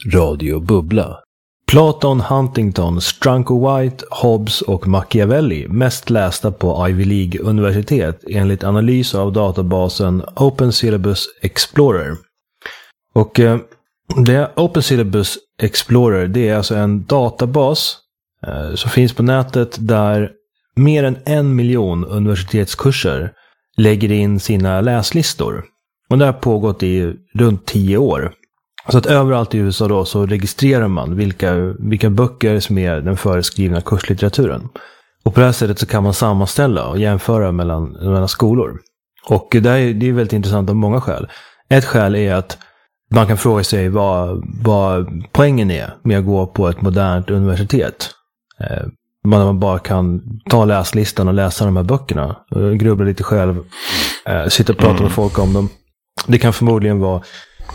Radio Bubbla. Platon, Huntington, Strunk och White, Hobbes och Machiavelli mest lästa på Ivy League-universitet enligt analys av databasen Open Syllabus Explorer. Och det Open Syllabus Explorer, det är alltså en databas som finns på nätet där mer än 1 miljon universitetskurser lägger in sina läslistor. Och det har pågått i runt 10 år. Så att överallt i USA då så registrerar man vilka böcker som är den föreskrivna kurslitteraturen. Och på det här sättet så kan man sammanställa och jämföra mellan skolor. Och det är väldigt intressant av många skäl. Ett skäl är att man kan fråga sig vad poängen är med att gå på ett modernt universitet. Man bara kan ta läslistan och läsa de här böckerna. Grubbla lite själv. Sitta och prata med folk om dem. Det kan förmodligen vara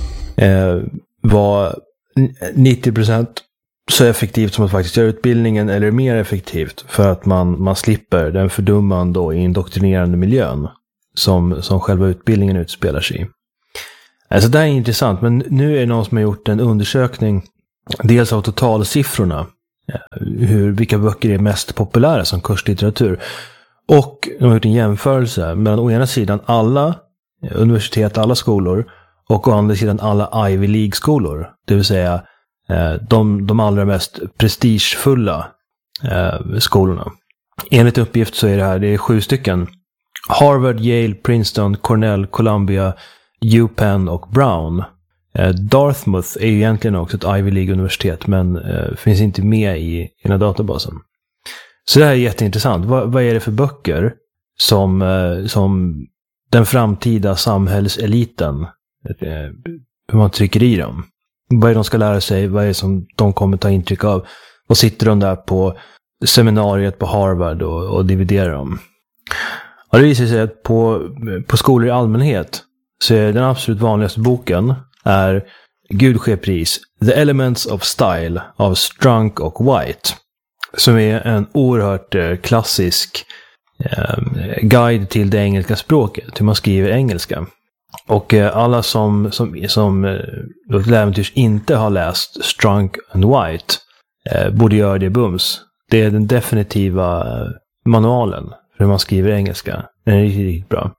90% så effektivt som att faktiskt göra utbildningen, eller mer effektivt för att man slipper den fördummande och indoktrinerande miljön som själva utbildningen utspelar sig i. Alltså det här är intressant, men nu är det någon som har gjort en undersökning dels av totalsiffrorna, vilka böcker är mest populära som kurslitteratur, och de har gjort en jämförelse mellan å ena sidan alla universitet, alla skolor, och å andra sidan alla Ivy League-skolor. Det vill säga de allra mest prestigefulla skolorna. Enligt uppgift så är det är 7 stycken. Harvard, Yale, Princeton, Cornell, Columbia, UPenn och Brown. Dartmouth är ju egentligen också ett Ivy League-universitet, men finns inte med i den här databasen. Så det här är jätteintressant. Vad är det för böcker som den framtida samhällseliten, hur man trycker i dem? Vad är det de ska lära sig? Vad är det som de kommer ta intryck av? Och sitter de där på seminariet på Harvard och dividerar dem? Och det visar sig att på skolor i allmänhet så är den absolut vanligaste boken är Gud ske pris, The Elements of Style av Strunk och White, som är en oerhört klassisk guide till det engelska språket, hur man skriver engelska. Och alla som till äventyrs inte har läst Strunk and White borde göra det bums. Det är den definitiva manualen för hur man skriver engelska. Den är riktigt bra.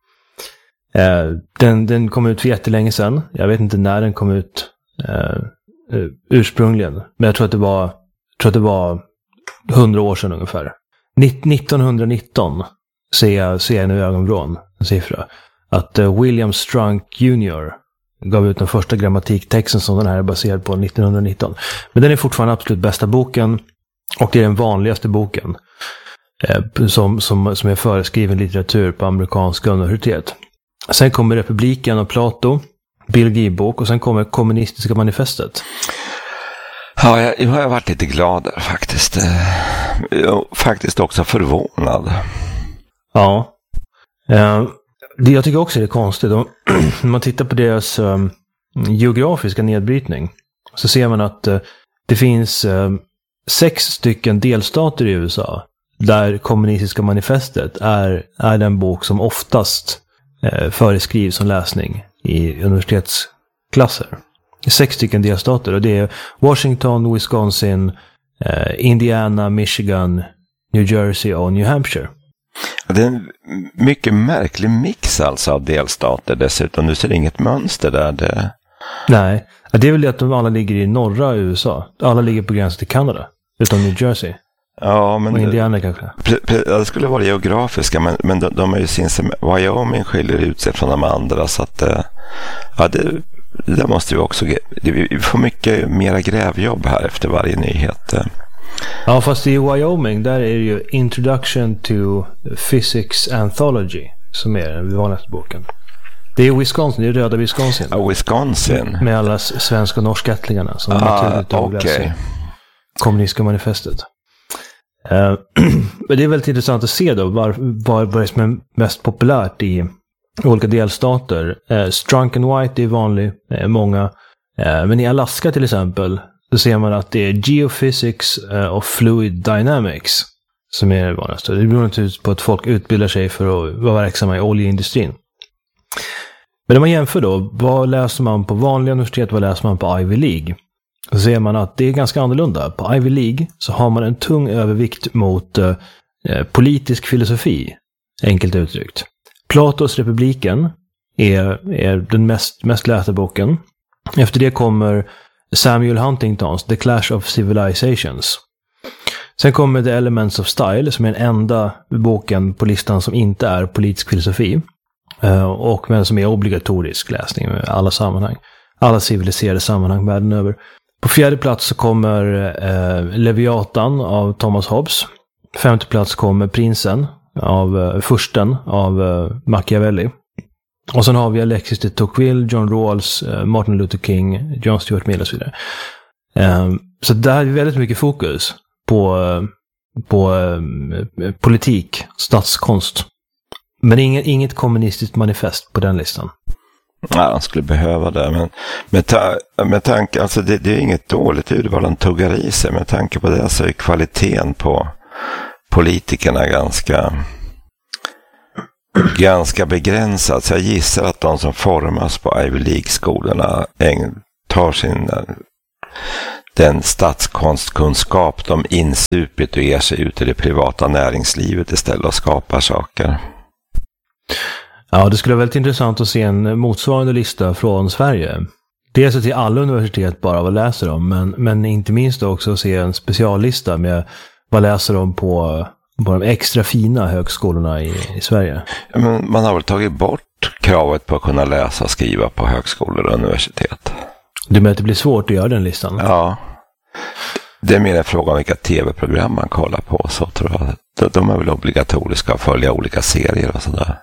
Den kom ut för jättelänge sedan. Jag vet inte när den kom ut ursprungligen. Men jag tror att det var 100 år sedan ungefär. 1919 ser jag nu i ögonvrån en siffra. Att William Strunk Jr. gav ut den första grammatiktexten som den här är baserad på 1919. Men den är fortfarande absolut bästa boken. Och det är den vanligaste boken som är föreskriven litteratur på amerikanska universitet. Sen kommer Republiken och Plato, Bill Guy-bok, och sen kommer Kommunistiska manifestet. Ja, jag har varit lite glad där faktiskt. Faktiskt också förvånad. Ja. Jag tycker också det är konstigt. Om man tittar på deras geografiska nedbrytning så ser man att det finns 6 stycken delstater i USA där Kommunistiska manifestet är den bok som oftast föreskrivs som läsning i universitetsklasser. 6 stycken delstater, och det är Washington, Wisconsin, Indiana, Michigan, New Jersey och New Hampshire. Det är en mycket märklig mix alltså av delstater dessutom. Du ser inget mönster där. Nej, det är väl det att de alla ligger i norra USA. Alla ligger på gränsen till Kanada, utom New Jersey. Ja, men och Indiana kanske. Det skulle vara geografiska, men de är ju Wyoming skiljer ut sig från de andra, så att ja, det måste vi också. Vi får mycket mera grävjobb här efter varje nyhet. Ja, fast i Wyoming där är det ju Introduction to Physics Anthology som är den vanligaste boken. Det är Wisconsin, det är röda Wisconsin. Ja, Wisconsin. Med alla svenska och norskättlingarna som naturligt läser Kommunistiska manifestet. Men det är väldigt intressant att se då vad är som är mest populärt i olika delstater. Strunk and White är vanlig, många. Men i Alaska till exempel så ser man att det är Geophysics och Fluid Dynamics som är det vanligaste. Det beror naturligtvis på att folk utbildar sig för att vara verksamma i oljeindustrin. Men när man jämför då, vad läser man på vanliga universitet, vad läser man på Ivy League? så ser man att det är ganska annorlunda. På Ivy League så har man en tung övervikt mot politisk filosofi, enkelt uttryckt. Platos Republiken är den mest lästa boken. Efter det kommer Samuel Huntingtons The Clash of Civilizations. Sen kommer The Elements of Style, som är den enda boken på listan som inte är politisk filosofi. Men som är obligatorisk läsning i alla sammanhang. Alla civiliserade sammanhang världen över. På 4:e plats så kommer Leviathan av Thomas Hobbes. 5:e plats kommer Prinsen av Fursten av Machiavelli. Och sen har vi Alexis de Tocqueville, John Rawls, Martin Luther King, John Stuart Mill och så vidare. Så där är väldigt mycket fokus på politik, statskonst. Men inget kommunistiskt manifest på den listan. Ja, han skulle behöva det. Men med tanke, alltså det är inget dåligt urval de tuggar i sig. Med tanke på det så är kvaliteten på politikerna ganska begränsad. Så jag gissar att de som formas på Ivy League-skolorna tar den statskonstkunskap de insupit och ger sig ut i det privata näringslivet istället och skapar saker. Ja, det skulle vara väldigt intressant att se en motsvarande lista från Sverige. Dels till alla universitet bara vad läser de, men inte minst också se en speciallista med vad läser de på de extra fina högskolorna i Sverige. Men man har väl tagit bort kravet på att kunna läsa och skriva på högskolor och universitet. Du menar att det blir svårt att göra den listan? Ja. Det är mer en fråga om vilka tv-program man kollar på, så tror jag. De är väl obligatoriska att följa olika serier och sådär.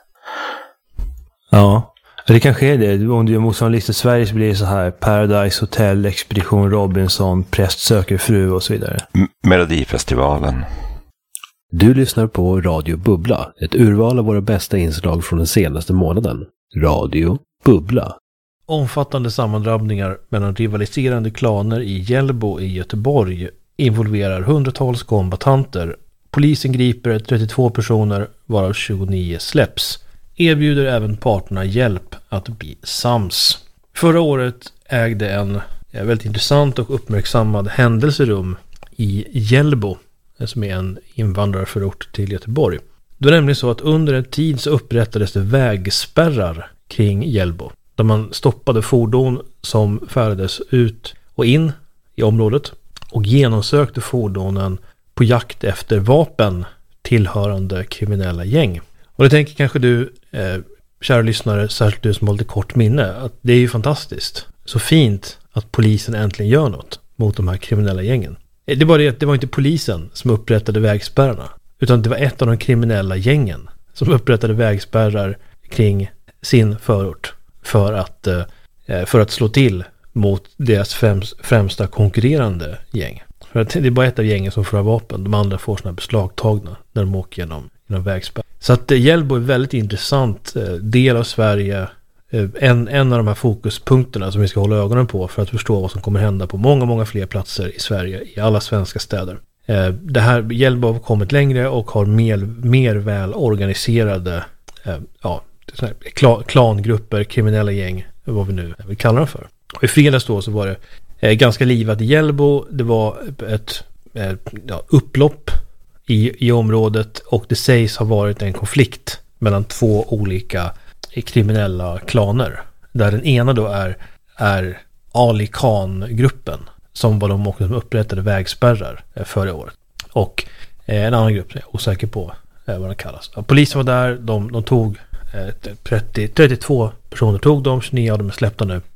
Ja, det kanske är det. Om du gör motsvarande lista i Sverige så blir det så här: Paradise Hotel, Expedition Robinson, Präst söker fru och så vidare. Melodifestivalen. Du lyssnar på Radio Bubbla, ett urval av våra bästa inslag från den senaste månaden. Radio Bubbla. Omfattande sammandrabbningar mellan rivaliserande klaner i Hjällbo i Göteborg involverar hundratals kombatanter. Polisen griper 32 personer, varav 29 släpps. Erbjuder även parterna hjälp att bli sams. Förra året ägde en väldigt intressant och uppmärksammad händelserum i Hjällbo, som är en invandrarförort till Göteborg. Det var nämligen så att under en tid så upprättades det vägspärrar kring Hjällbo, där man stoppade fordon som färdades ut och in i området och genomsökte fordonen på jakt efter vapen tillhörande kriminella gäng. Och det tänker kanske du, kära lyssnare, särskilt du som har lite kort minne, att det är ju fantastiskt. Så fint att polisen äntligen gör något mot de här kriminella gängen. Det var inte polisen som upprättade vägspärrarna, utan det var ett av de kriminella gängen som upprättade vägspärrar kring sin förort för att slå till mot deras främsta konkurrerande gäng. För att det är bara ett av gängen som får vapen, de andra får såna beslagtagna när de åker genom vägspärr. Så att Hjällbo är en väldigt intressant del av Sverige, en av de här fokuspunkterna som vi ska hålla ögonen på för att förstå vad som kommer hända på många fler platser i Sverige, i alla svenska städer. Det här Hjällbo har kommit längre och har mer väl organiserade klangrupper, kriminella gäng, vad vi nu vill kalla dem för. Och i fredags då så var det ganska livat i Hjällbo. Det var ett upplopp i området, och det sägs ha varit en konflikt mellan två olika kriminella klaner, där den ena då är Ali Khan-gruppen, som var de som upprättade vägspärrar förra året, och en annan grupp, jag är osäker på vad den kallas. Polisen var där, de tog 32 personer tog de, 29 av dem är släppta nu.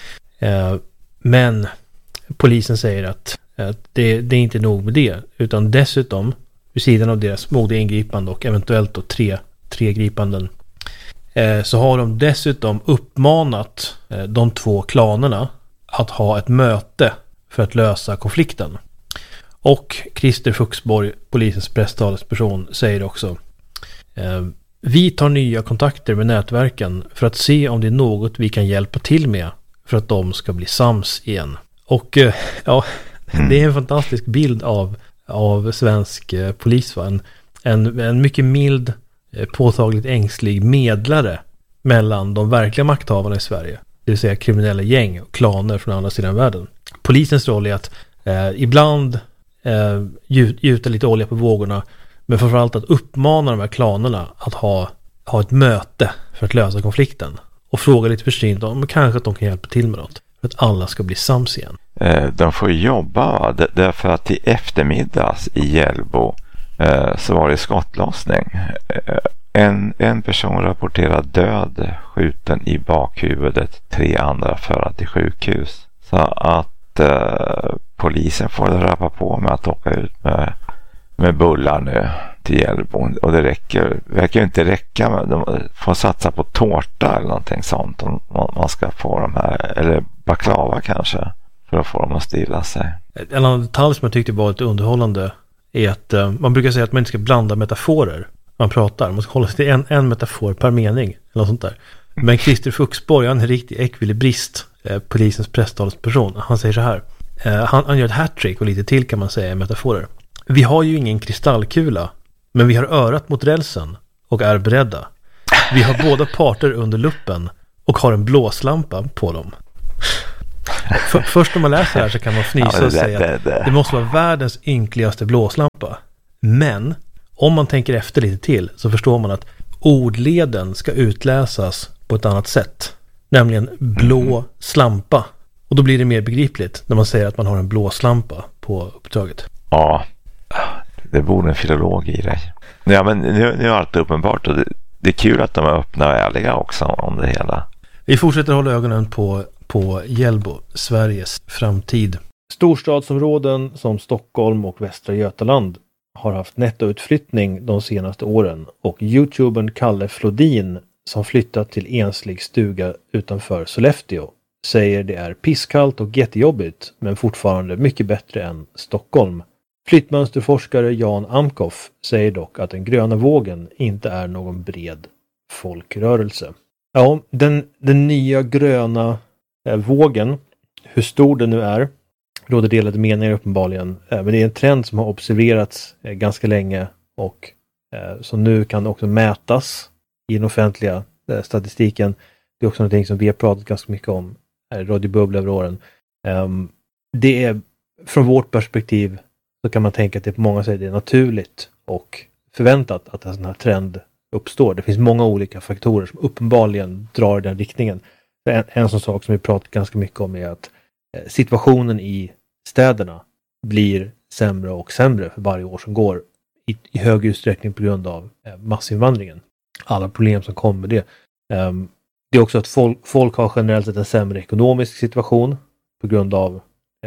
Men polisen säger att det är inte nog med det, utan dessutom vid sidan av deras modiga ingripande och eventuellt då tre gripanden, så har de dessutom uppmanat de två klanerna att ha ett möte för att lösa konflikten. Och Christer Fuxborg, polisens presstalesperson, säger också: vi tar nya kontakter med nätverken för att se om det är något vi kan hjälpa till med för att de ska bli sams igen. Och det är en fantastisk bild av svensk polis, va? En mycket mild, påtagligt ängslig medlare mellan de verkliga makthavarna i Sverige, det vill säga kriminella gäng och klaner från andra sidan världen. Polisens roll är att ibland gjuta lite olja på vågorna, men framförallt att uppmana de här klanerna att ha ett möte för att lösa konflikten. Och fråga lite försynt om kanske att de kan hjälpa till med något. För att alla ska bli sams igen. De får jobba därför att i eftermiddags i Hjällbo så var det skottlossning. En person rapporterad död, skjuten i bakhuvudet, 3 andra förda till sjukhus. Så att polisen får rappa på med att åka ut med bullar nu till Hjällbo. Och det verkar ju inte räcka med, de får satsa på tårta eller någonting sånt om man ska få de här, eller baklava kanske, för att få dem att stilla sig. En annan detalj som jag tyckte var lite underhållande är att man brukar säga att man inte ska blanda metaforer. Man pratar, man ska hålla sig till en metafor per mening eller något sånt där. Men Christer Fuxborg, han är en riktig ekvilibrist, polisens presstalsperson. Han säger så här, han gör ett hattrick och lite till kan man säga i metaforer. Vi har ju ingen kristallkula, men vi har örat mot rälsen och är beredda. Vi har båda parter under luppen och har en blåslampa på dem. Först när man läser det här så kan man fnysa och säga att det måste vara världens ynkligaste blåslampa. Men om man tänker efter lite till så förstår man att ordleden ska utläsas på ett annat sätt. Nämligen blå slampa. Och då blir det mer begripligt när man säger att man har en blåslampa på uppdraget. Ja, det borde en filolog i dig. Ja, men nu är allt uppenbart och det är kul att de är öppna och ärliga också om det hela. Vi fortsätter hålla ögonen på Hjällbo, Sveriges framtid. Storstadsområden som Stockholm och Västra Götaland har haft nettoutflyttning de senaste åren och YouTubern Kalle Flodin som flyttat till enslig stuga utanför Sollefteå säger det är pisskallt och jättejobbigt men fortfarande mycket bättre än Stockholm. Flyttmönsterforskare Jan Amkoff säger dock att den gröna vågen inte är någon bred folkrörelse. Ja, den nya gröna vågen, hur stor den nu är, råder delade meningar uppenbarligen. Men det är en trend som har observerats ganska länge och som nu kan också mätas i den offentliga statistiken. Det är också någonting som vi har pratat ganska mycket om här i Radio Bubbla över åren. Det är från vårt perspektiv så kan man tänka att det på många sätt är naturligt och förväntat att en sån här trend uppstår. Det finns många olika faktorer som uppenbarligen drar i den riktningen. En sån sak som vi pratat ganska mycket om är att situationen i städerna blir sämre och sämre för varje år som går i hög utsträckning på grund av massinvandringen. Alla problem som kommer med det. Det är också att folk har generellt sett en sämre ekonomisk situation på grund av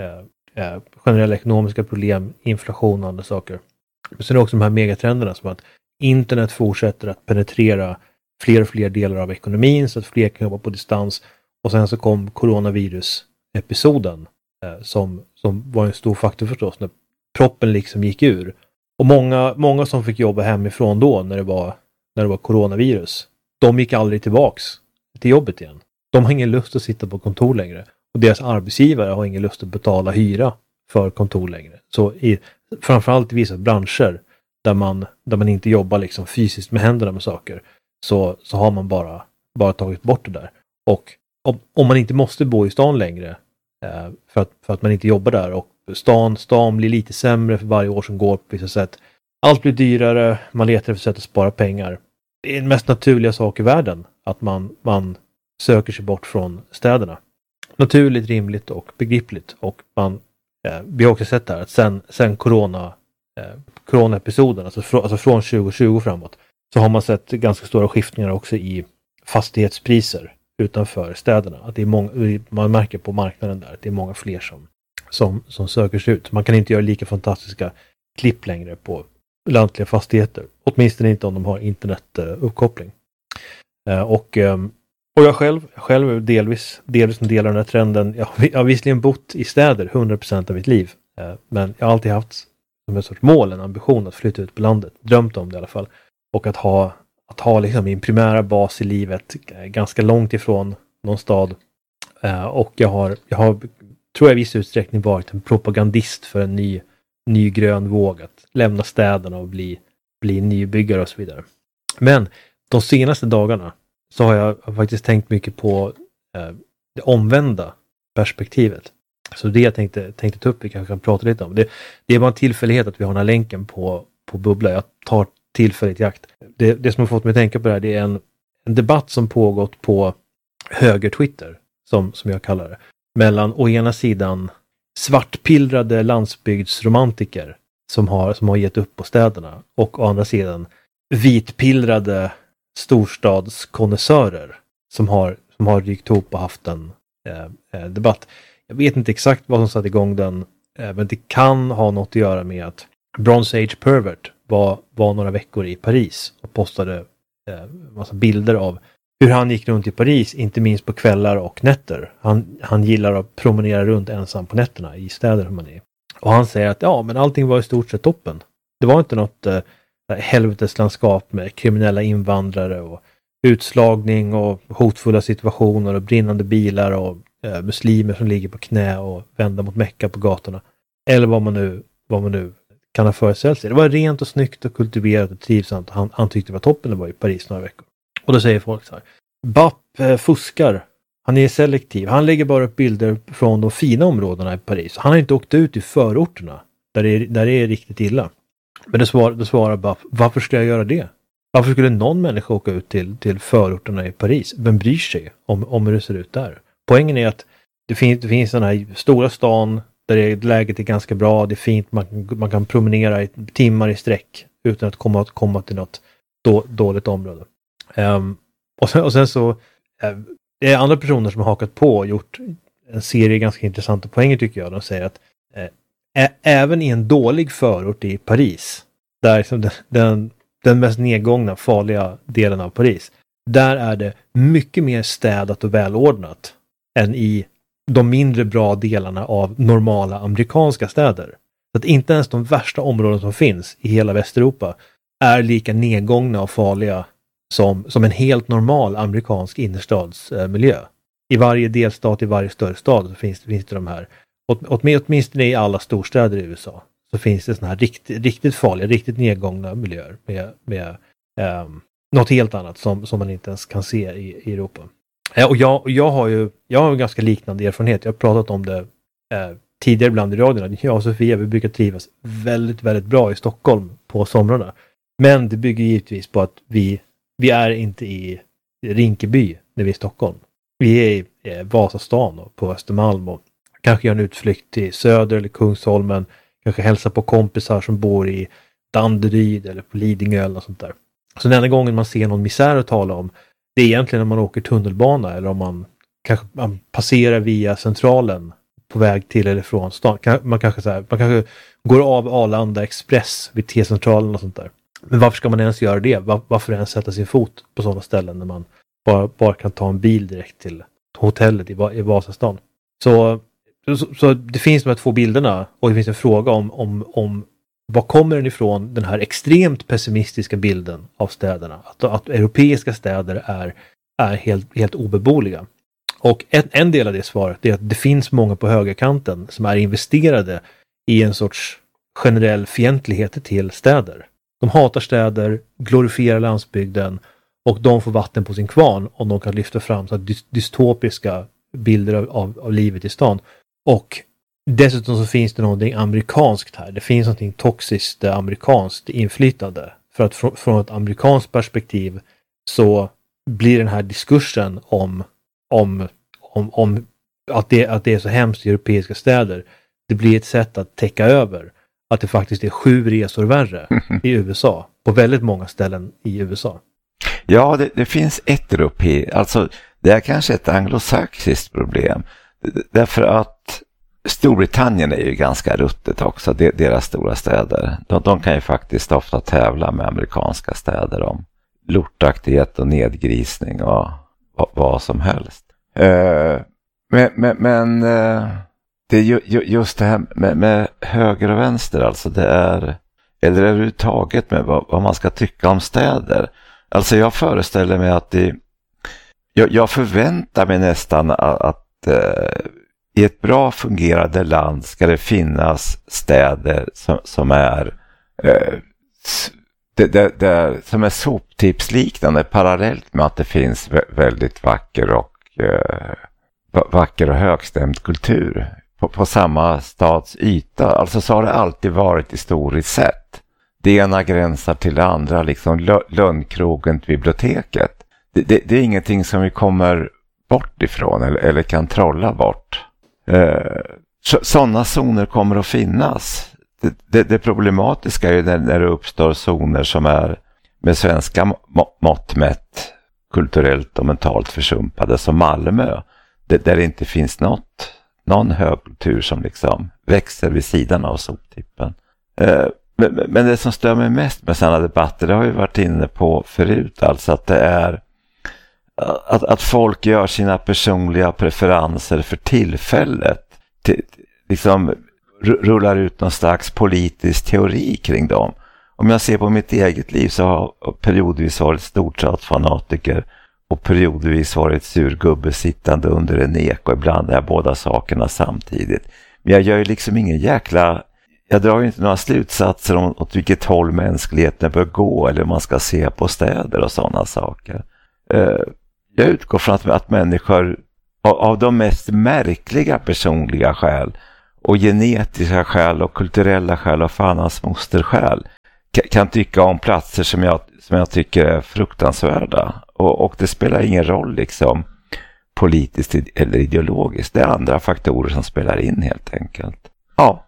generella ekonomiska problem, inflation och andra saker. Men sen är det också de här megatrenderna som att internet fortsätter att penetrera fler och fler delar av ekonomin så att fler kan jobba på distans. Och sen så kom coronavirus-episoden som var en stor faktor förstås när proppen liksom gick ur. Och många som fick jobba hemifrån då när det var coronavirus, de gick aldrig tillbaks till jobbet igen. De har ingen lust att sitta på kontor längre. Och deras arbetsgivare har ingen lust att betala hyra för kontor längre. Så framförallt i vissa branscher där man inte jobbar liksom fysiskt med händerna med saker så har man bara tagit bort det där. Och om man inte måste bo i stan längre för att man inte jobbar där och stan blir lite sämre för varje år som går på vissa sätt. Allt blir dyrare, man letar efter sätt att spara pengar. Det är den mest naturliga sak i världen att man söker sig bort från städerna. Naturligt, rimligt och begripligt. Och vi har också sett där att sen corona-episoden, alltså från 2020 framåt, så har man sett ganska stora skiftningar också i fastighetspriser utanför städerna. Att det är man märker på marknaden där att det är många fler som söker sig ut. Man kan inte göra lika fantastiska klipp längre på lantliga fastigheter. Åtminstone inte om de har internetuppkoppling. Och jag själv är delvis en del av den här trenden. Jag har visserligen bott i städer 100% av mitt liv. Men jag har alltid haft som en sorts mål, en ambition att flytta ut på landet. Drömt om det i alla fall. Och att ha liksom min primära bas i livet ganska långt ifrån någon stad. Och jag har tror jag i viss utsträckning varit en propagandist för en ny grön våg. Att lämna städerna och bli nybyggare och så vidare. Men de senaste dagarna så har jag faktiskt tänkt mycket på det omvända perspektivet. Så det jag tänkte ta upp, vi kanske kan prata lite om. Det är bara en tillfällighet att vi har den här länken på Bubbla. Jag tar tillfälligt i akt. Det som har fått mig att tänka på det här, det är en debatt som pågått på höger-Twitter, som jag kallar det. Mellan å ena sidan svartpillrade landsbygdsromantiker som har gett upp på städerna, och å andra sidan vitpillrade storstadskonnässörer som har ryckt ihop och haft en debatt. Jag vet inte exakt vad som satt igång den, men det kan ha något att göra med att Bronze Age Pervert var några veckor i Paris och postade massa bilder av hur han gick runt i Paris, inte minst på kvällar och nätter. Han gillar att promenera runt ensam på nätterna i städer som man är. Och han säger att men allting var i stort sett toppen. Det var inte något helveteslandskap med kriminella invandrare och utslagning och hotfulla situationer och brinnande bilar och muslimer som ligger på knä och vänder mot Mecka på gatorna. Eller vad man nu kan ha föreställt sig. Det var rent och snyggt och kultiverat och trivsamt. Han tyckte det var toppen, det var i Paris några veckor. Och då säger folk så här: Bapp fuskar. Han är selektiv. Han lägger bara upp bilder från de fina områdena i Paris. Han har inte åkt ut i förorterna där det är riktigt illa. Men då svarar Bapp: varför ska jag göra det? Varför skulle någon människa åka ut till förorterna i Paris? Vem bryr sig om hur det ser ut där? Poängen är att det finns den här stora stan där läget är ganska bra, det är fint, man kan promenera i timmar i sträck utan att komma till något dåligt område. Och sen så det är andra personer som har hakat på och gjort en serie ganska intressanta poänger, tycker jag. De säger att även i en dålig förort i Paris, där liksom den mest nedgångna, farliga delen av Paris, där är det mycket mer städat och välordnat än i de mindre bra delarna av normala amerikanska städer. Så att inte ens de värsta områden som finns i hela Västeuropa är lika nedgångna och farliga som en helt normal amerikansk innerstadsmiljö. I varje delstat, i varje större stad så finns det de här, åtminstone i alla storstäder i USA, så finns det såna här riktigt farliga, riktigt nedgångna miljöer med något helt annat som man inte ens kan se i Europa. Och jag har en ganska liknande erfarenhet. Jag har pratat om det tidigare ibland i radion. Jag och Sofia, vi brukar trivas väldigt, väldigt bra i Stockholm på somrarna. Men det bygger givetvis på att vi är inte i Rinkeby när vi är i Stockholm. Vi är i Vasastan och på Östermalm och kanske gör en utflykt till Söder eller Kungsholmen. Kanske hälsa på kompisar som bor i Danderyd eller på Lidingö eller något sånt där. Så den enda gången man ser någon misär att tala om, det är egentligen när man åker tunnelbana eller om man passerar via centralen på väg till eller från stan. Man kanske går av Arlanda Express vid T-centralen och sånt där. Men varför ska man ens göra det? Varför ens sätta sin fot på sådana ställen när man bara kan ta en bil direkt till hotellet i Vasastan? Så det finns de här två bilderna, och det finns en fråga om var kommer den ifrån, den här extremt pessimistiska bilden av städerna? Att europeiska städer är helt obeboeliga. Och en del av det svaret är att det finns många på högerkanten som är investerade i en sorts generell fientlighet till städer. De hatar städer, glorifierar landsbygden, och de får vatten på sin kvarn om de kan lyfta fram så dystopiska bilder av livet i stan. Och dessutom så finns det någonting amerikanskt här. Det finns någonting toxiskt amerikanskt inflytande. För att från ett amerikanskt perspektiv så blir den här diskursen om att det är så hemskt i europeiska städer, det blir ett sätt att täcka över att det faktiskt är 7 resor värre i USA, på väldigt många ställen i USA. Ja, det finns ett alltså det är kanske ett anglosaxiskt problem. Därför att Storbritannien är ju ganska ruttet också, deras stora städer. De kan ju faktiskt ofta tävla med amerikanska städer om lortaktighet och nedgrisning och vad som helst. Men det är just det här med höger och vänster, alltså det är, eller överhuvudtaget med vad man ska tycka om städer. Alltså jag föreställer mig att jag förväntar mig nästan att i ett bra fungerande land ska det finnas städer som är som är soptipsliknande, parallellt med att det finns väldigt vacker och högstämd kultur på samma stads yta. Alltså så har det alltid varit historiskt sett. Det ena gränsar till det andra, liksom lönnkrogen till biblioteket. Det är ingenting som vi kommer bort ifrån eller kan trolla bort. Sådana zoner kommer att finnas. Det problematiska är ju när det uppstår zoner som är med svenska mått mätt kulturellt och mentalt försumpade, som Malmö, där det inte finns någon högkultur som liksom växer vid sidan av soptippen. Men det som stör mig mest med sådana debatter, det har jag varit inne på förut, alltså att det är att folk gör sina personliga preferenser för tillfället, liksom rullar ut någon slags politisk teori kring dem. Om jag ser på mitt eget liv så har jag periodvis varit storstadsfanatiker och periodvis varit surgubbe sittande under en ek, och ibland är båda sakerna samtidigt. Men jag gör ju liksom jag drar ju inte några slutsatser om åt vilket håll mänskligheten bör gå eller man ska se på städer och sådana saker. Jag utgår från att människor av de mest märkliga personliga skäl och genetiska skäl och kulturella skäl och fanans mosterskäl kan tycka om platser som jag tycker är fruktansvärda. Och det spelar ingen roll liksom politiskt eller ideologiskt. Det är andra faktorer som spelar in helt enkelt. Ja.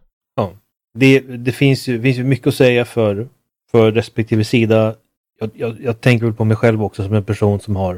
Det finns ju mycket att säga för respektive sida. Jag tänker väl på mig själv också som en person som har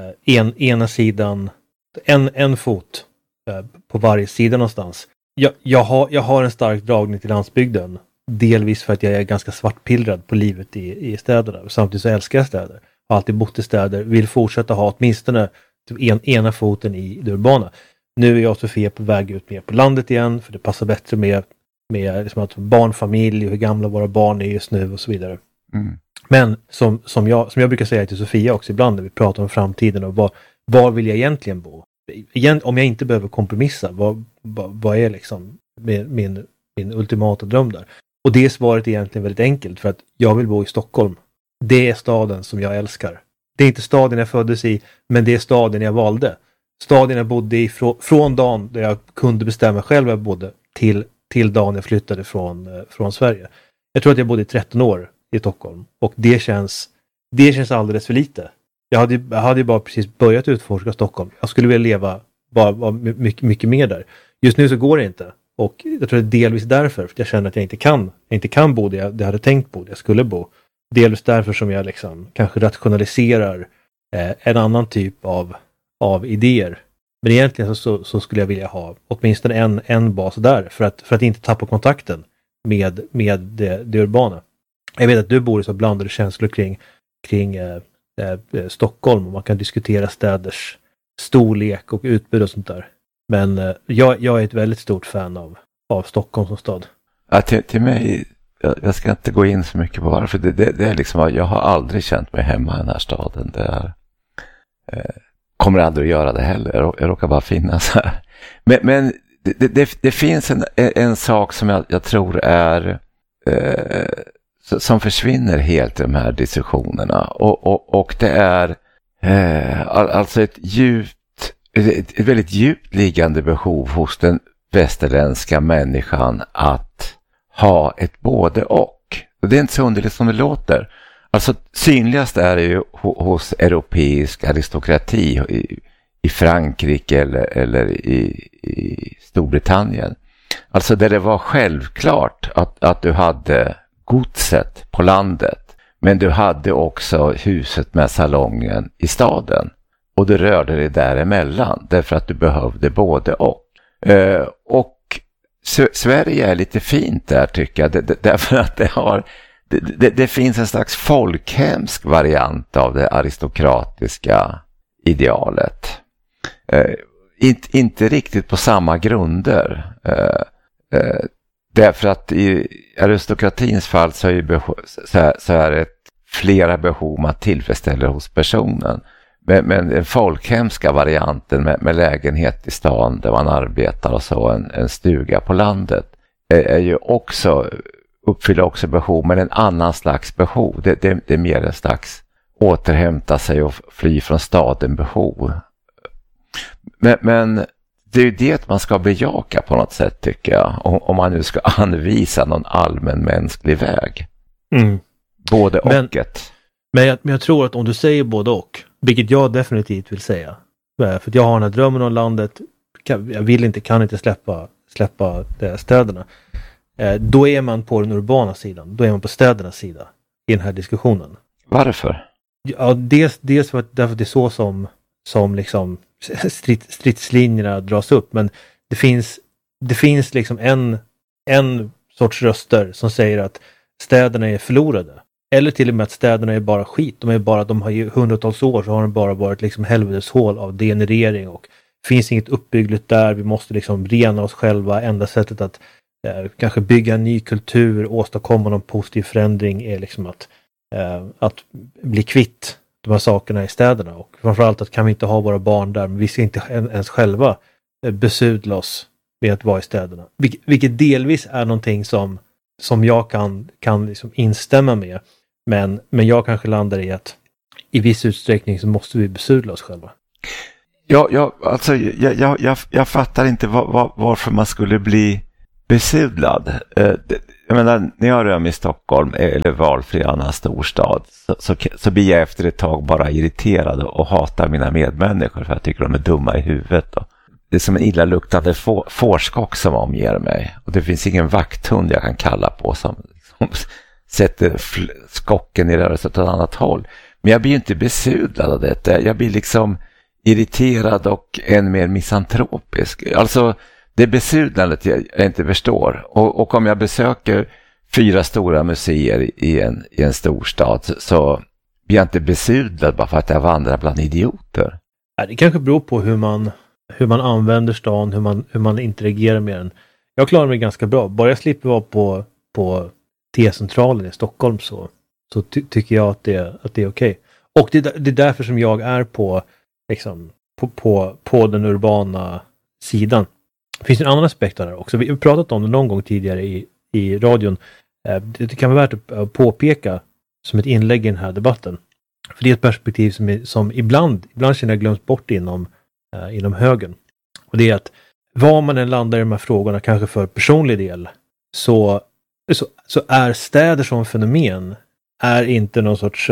ena sidan, en fot på varje sida någonstans. Jag har en stark dragning till landsbygden. Delvis för att jag är ganska svartpillrad på livet i städerna. Samtidigt så älskar jag städer. Har alltid bott i städer. Vill fortsätta ha åtminstone ena foten i det urbana. Nu är jag och Sofia på väg ut mer på landet igen. För det passar bättre med liksom att barnfamilj och hur gamla våra barn är just nu och så vidare. Mm. Men som jag brukar säga till Sofia också ibland när vi pratar om framtiden och var vill jag egentligen bo? Om jag inte behöver kompromissa, vad är liksom min ultimata dröm där? Och det svaret är egentligen väldigt enkelt, för att jag vill bo i Stockholm. Det är staden som jag älskar. Det är inte staden jag föddes i, men det är staden jag valde. Staden jag bodde i från dagen där jag kunde bestämma själv var jag bodde till dagen jag flyttade från Sverige. Jag tror att jag bodde i 13 år i Stockholm, och det känns alldeles för lite. Jag hade bara precis börjat utforska Stockholm. Jag skulle vilja leva bara mycket, mycket mer där. Just nu så går det inte. Och jag tror det är delvis därför. För jag känner att jag inte kan bo där jag hade tänkt bo. Där jag skulle bo. Delvis därför som jag liksom kanske rationaliserar en annan typ av idéer. Men egentligen så skulle jag vilja ha åtminstone en bas där. För att inte tappa kontakten med det urbana. Jag vet att du bor i så blandade känslor kring Stockholm, och man kan diskutera städers storlek och utbud och sånt där. Men jag är ett väldigt stort fan av Stockholm som stad. Ja, till mig, jag ska inte gå in så mycket på varför. Det är liksom, jag har aldrig känt mig hemma i den här staden. Kommer aldrig att göra det heller. Jag råkar bara finnas här. Men det finns en sak som jag tror är som försvinner helt i de här diskussionerna, och det är alltså ett väldigt djupt liggande behov hos den västerländska människan att ha ett både och. Det är inte så underligt som det låter. Alltså synligast är det ju hos europeisk aristokrati i Frankrike eller i Storbritannien. Alltså där det var självklart att du hade godset på landet, men du hade också huset med salongen i staden, och du rörde dig däremellan därför att du behövde både och. Och Sverige är lite fint där, tycker jag, därför att det finns en slags folkhemsk variant av det aristokratiska idealet. Inte riktigt på samma grunder. Därför att i aristokratins fall så är det flera behov man tillfredsställer hos personen. Men den folkhemska varianten med lägenhet i stan där man arbetar och så en stuga på landet är ju också, uppfyller också behov, men en annan slags behov. Det är mer en slags återhämta sig och fly från staden behov. Men det är ju det man ska bejaka på något sätt, tycker jag. Om man nu ska anvisa någon allmän mänsklig väg. Både och ett. Men jag tror att om du säger både och, vilket jag definitivt vill säga. För att jag har den här drömmen om landet. Jag kan inte släppa städerna. Då är man på den urbana sidan. Då är man på städernas sida i den här diskussionen. Varför? Ja, dels för att det är så som liksom stridslinjerna dras upp. Men det finns liksom en sorts röster som säger att städerna är förlorade. Eller till och med att städerna är bara skit. De har ju hundratals år så har de bara varit liksom helveteshål av degenerering och finns inget uppbyggligt där. Vi måste liksom rena oss själva. Enda sättet att kanske bygga en ny kultur, åstadkomma någon positiv förändring är liksom att bli kvitt de här sakerna i städerna. Och framförallt att kan vi inte ha våra barn där, men vi ska inte ens själva besudla oss med att vara i städerna. Vilket delvis är någonting som jag kan liksom instämma med. Men jag kanske landar i att i viss utsträckning så måste vi besudla oss själva. Jag fattar inte varför man skulle bli besudlad. Jag menar, när jag rör mig i Stockholm eller valfri annan storstad så blir jag efter ett tag bara irriterad och hatar mina medmänniskor för jag tycker de är dumma i huvudet. Det är som en illaluktande fårskock som omger mig. Och det finns ingen vakthund jag kan kalla på som sätter skocken i rörelse åt ett annat håll. Men jag blir inte besudlad av detta. Jag blir liksom irriterad och än mer misantropisk. Alltså det besudlandet jag inte förstår. Och om jag besöker 4 stora museer i en storstad så blir jag inte besudlad bara för att jag vandrar bland idioter. Det kanske beror på hur man använder stan, hur man interagerar med den. Jag klarar mig ganska bra. Bara jag slipper vara på T-centralen i Stockholm så tycker jag att det är okej. Och det är därför som jag är på den urbana sidan. Det finns en annan aspekt där också. Vi har pratat om det någon gång tidigare i radion. Det kan vara värt att påpeka som ett inlägg i den här debatten. För det är ett perspektiv som ibland känner jag glöms bort inom högern. Och det är att var man än landar i de här frågorna, kanske för personlig del, så är städer som fenomen är inte någon sorts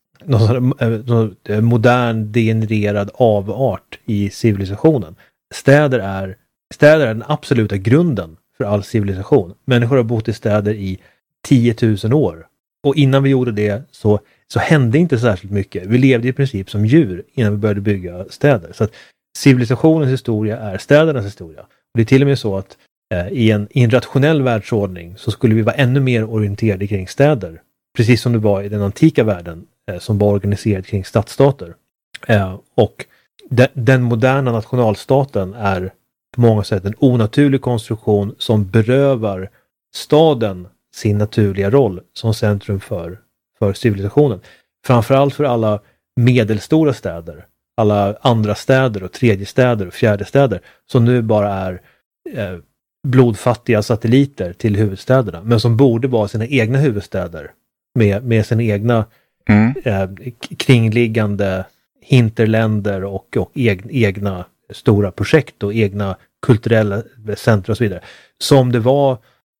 modern degenererad avart i civilisationen. Städer är den absoluta grunden för all civilisation. Människor har bott i städer i 10 000 år. Och innan vi gjorde det så hände inte särskilt mycket. Vi levde i princip som djur innan vi började bygga städer. Så att civilisationens historia är städernas historia. Och det är till och med så att i en rationell världsordning så skulle vi vara ännu mer orienterade kring städer. Precis som det var i den antika världen som var organiserad kring stadsstater. Och den moderna nationalstaten är på många sätt en onaturlig konstruktion som berövar staden sin naturliga roll som centrum för civilisationen. Framförallt för alla medelstora städer, alla andra städer och tredje städer och fjärde städer som nu bara är blodfattiga satelliter till huvudstäderna, men som borde vara sina egna huvudstäder med sina egna kringliggande hinterländer och egna stora projekt och egna kulturella centra och så vidare. Som det var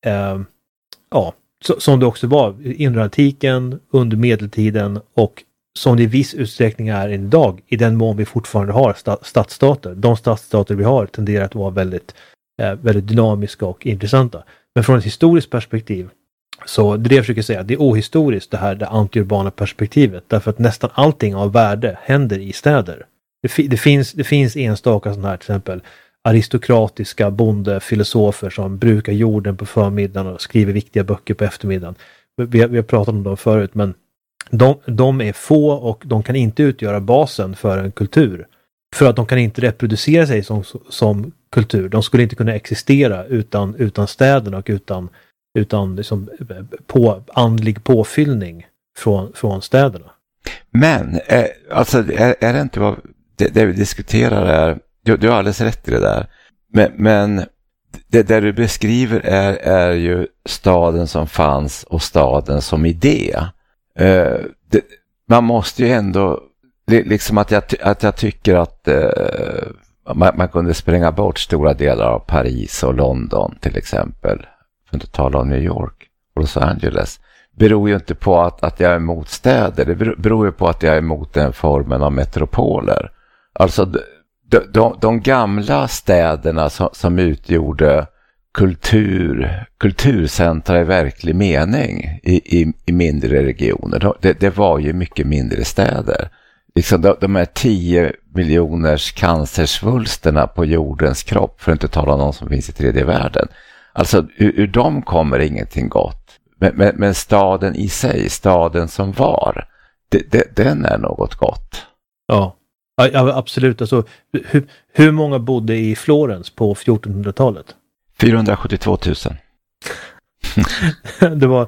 som det också var under antiken, under medeltiden och som det i viss utsträckning är idag, i den mån vi fortfarande har stadsstater. De stadsstater vi har tenderar att vara väldigt dynamiska och intressanta. Men från ett historiskt perspektiv så det jag försöker säga, det är ohistoriskt det antiurbana perspektivet, därför att nästan allting av värde händer i städer. Det finns enstaka sådana här, till exempel aristokratiska bondefilosofer som brukar jorden på förmiddagen och skriver viktiga böcker på eftermiddagen. Vi har pratat om dem förut, men de är få och de kan inte utgöra basen för en kultur. För att de kan inte reproducera sig som kultur. De skulle inte kunna existera utan städerna och utan liksom andlig påfyllning från städerna. Men alltså är det inte vad det vi diskuterar är, du har alldeles rätt i det där. Men det där du beskriver är ju staden som fanns och staden som idé. Man måste ju ändå liksom att jag tycker att man kunde spränga bort stora delar av Paris och London till exempel, för att inte tala om New York och Los Angeles. Beror ju inte på att jag är emot städer, det beror ju på att jag är emot den formen av metropoler. Alltså de gamla städerna som utgjorde kulturcentra i verklig mening i mindre regioner, det var ju mycket mindre städer. Liksom de här 10 miljoners cancersvulsterna på jordens kropp, för att inte tala om någon som finns i tredje världen. Alltså ur dem kommer ingenting gott. Men staden i sig, staden som var, den är något gott. Ja, absolut. Alltså, hur många bodde i Florens på 1400-talet? 472 000. Det var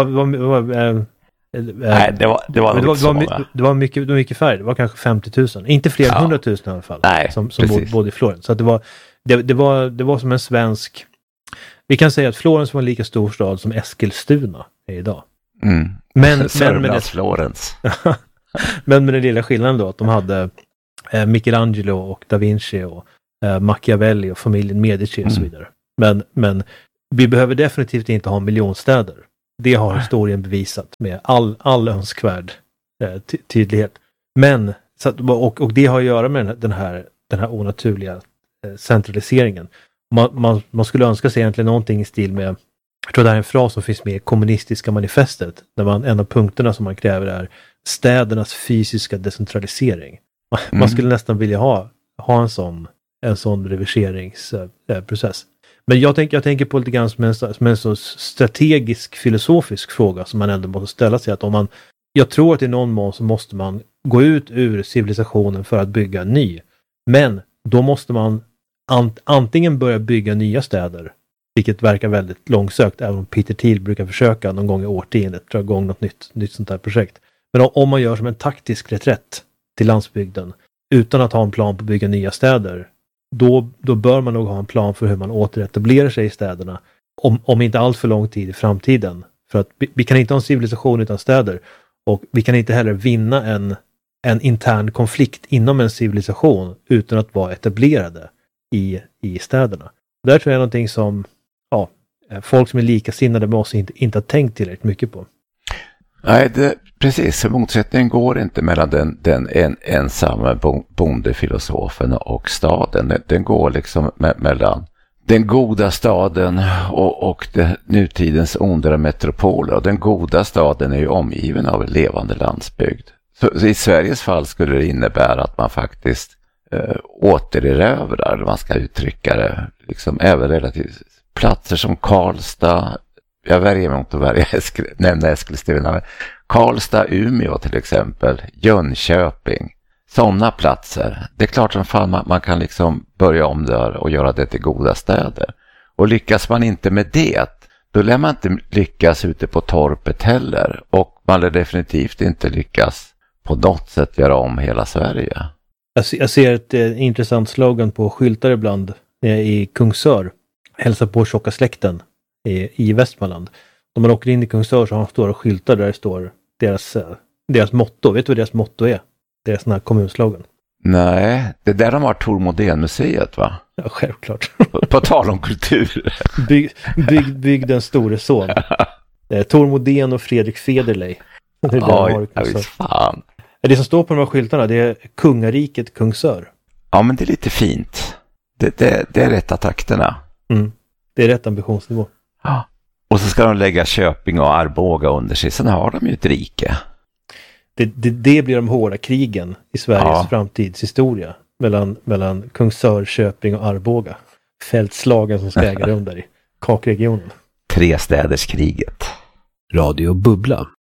mycket färre. Det var kanske 50 000. Inte fler än 100 000 i alla fall. Nej, som bodde i Florens. Så att det var som en svensk... Vi kan säga att Florens var en lika stor stad som Eskilstuna är idag. Mm. Men Florens. Men med den lilla skillnaden då att de hade Michelangelo och Da Vinci och Machiavelli och familjen Medici och så vidare. Men vi behöver definitivt inte ha miljonstäder. Det har historien bevisat med all önskvärd tydlighet. Men och det har att göra med den här onaturliga centraliseringen. Man skulle önska sig egentligen någonting i stil med, jag tror det här är en fras som finns med i kommunistiska manifestet, där en av punkterna som man kräver är städernas fysiska decentralisering. Man skulle nästan vilja ha en sån reverseringsprocess. Men jag tänker på lite grann som en så strategisk filosofisk fråga som man ändå måste ställa sig, att jag tror att i någon mån så måste man gå ut ur civilisationen för att bygga en ny. Men då måste man antingen börja bygga nya städer, vilket verkar väldigt långsökt, även om Peter Thiel brukar försöka någon gång i årtiondet dra igång något nytt sånt här projekt. Men om man gör som en taktisk reträtt till landsbygden utan att ha en plan på att bygga nya städer, då bör man nog ha en plan för hur man återetablerar sig i städerna om inte allt för lång tid i framtiden. För att vi kan inte ha en civilisation utan städer, och vi kan inte heller vinna en intern konflikt inom en civilisation utan att vara etablerade i städerna. Där tror jag är någonting som folk som är likasinnade med oss inte har tänkt tillräckligt mycket på. Nej, precis. Motsättningen går inte mellan den ensamma bondefilosofen och staden. Den går liksom mellan den goda staden och nutidens ondare metropoler. Och den goda staden är ju omgiven av en levande landsbygd. Så i Sveriges fall skulle det innebära att man faktiskt återerövrar, man ska uttrycka det, liksom även relativt platser som Karlstad. Jag värjer mig mot att nämna Eskilstuna. Karlstad, Umeå till exempel, Jönköping, sådana platser. Det är klart som fan man kan liksom börja om där och göra det till goda städer. Och lyckas man inte med det, då lär man inte lyckas ute på torpet heller. Och man lär definitivt inte lyckas på något sätt göra om hela Sverige. Jag ser ett intressant slogan på skyltar ibland i Kungsör. Hälsa på tjocka släkten i Västmanland. Om man åker in i Kungsör så har de stora skyltar där det står deras motto. Vet du vad deras motto är? Deras sån här kommunslogan. Nej, det är där de har Tor Modén-museet, va? Ja, självklart. På tal om kultur. Bygg den store son. Tor Modén och Fredrik Federley. Det är fan. Det som står på de här skyltarna, det är kungariket Kungsör. Ja, men det är lite fint. Det är rätta takterna. Mm. Det är rätt ambitionsnivå. Ja. Och så ska de lägga Köping och Arboga under sig. Sen har de ju ett rike. Det blir de hårda krigen i Sveriges framtidshistoria. Mellan Kungsör, Köping och Arboga. Fältslagen som ska äga rum där i Kakregionen. 3 städers kriget. Radio Bubbla.